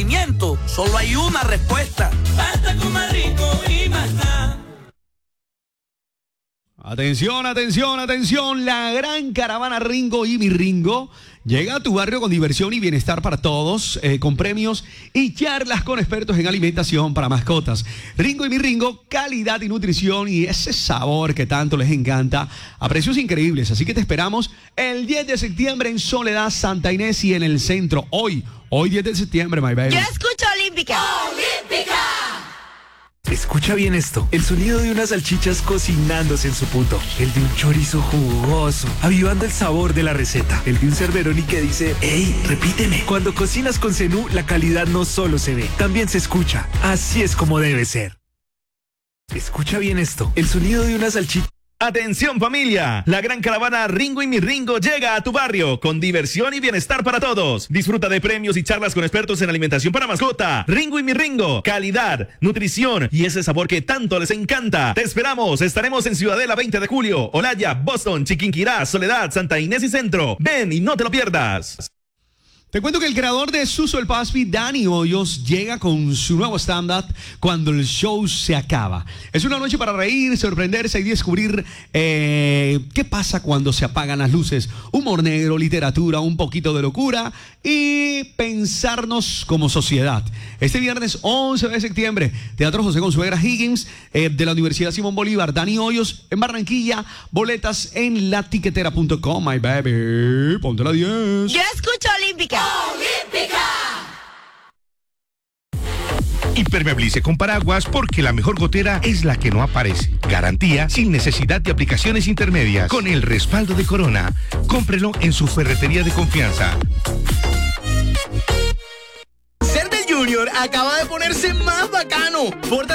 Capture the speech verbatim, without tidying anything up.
movimiento, solo hay una respuesta. Basta con más Ringo y más nada. Atención, atención, atención. La gran caravana Ringo y mi Ringo llega a tu barrio con diversión y bienestar para todos, eh, con premios y charlas con expertos en alimentación para mascotas. Ringo y mi Ringo, calidad y nutrición y ese sabor que tanto les encanta a precios increíbles. Así que te esperamos el diez de septiembre en Soledad, Santa Inés y en el centro. Hoy, hoy diez de septiembre, my baby. Yo escucho Olímpica. ¡Olímpica! Escucha bien esto, el sonido de unas salchichas cocinándose en su punto, el de un chorizo jugoso, avivando el sabor de la receta, el de un cerveroni que dice, ¡ey, repíteme! Cuando cocinas con Zenú, la calidad no solo se ve, también se escucha. Así es como debe ser. Escucha bien esto, el sonido de unas salchichas. Atención familia, la gran caravana Ringo y mi Ringo llega a tu barrio con diversión y bienestar para todos. Disfruta de premios y charlas con expertos en alimentación para mascota. Ringo y mi Ringo, calidad, nutrición y ese sabor que tanto les encanta. Te esperamos, estaremos en Ciudadela veinte de julio, Olaya, Boston, Chiquinquirá, Soledad, Santa Inés y Centro. Ven y no te lo pierdas. Te cuento que el creador de Suso el Paspi, Dani Hoyos, llega con su nuevo stand-up Cuando el show se acaba. Es una noche para reír, sorprenderse y descubrir eh, qué pasa cuando se apagan las luces. Humor negro, literatura, un poquito de locura y pensarnos como sociedad. Este viernes once de septiembre, Teatro José Consuegra Higgins eh, de la Universidad Simón Bolívar. Dani Hoyos en Barranquilla. Boletas en la tiquetera punto com, my baby. Ponte la diez. Yo escucho Olímpica. ¡Olímpica! Impermeabilice con paraguas porque la mejor gotera es la que no aparece. Garantía sin necesidad de aplicaciones intermedias. Con el respaldo de Corona. Cómprelo en su ferretería de confianza. Ser del Junior acaba de ponerse más bacano. Por